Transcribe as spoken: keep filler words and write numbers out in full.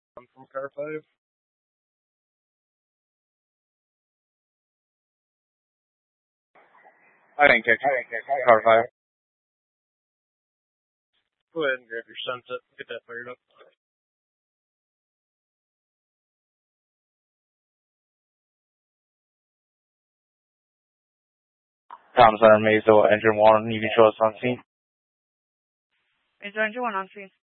I'm from car five. I didn't catch I didn't catch car five. Go ahead and grab your sunset. Get that fired up. Tom Center, Maysville, engine one, you can show us on scene. Is there engine one on scene?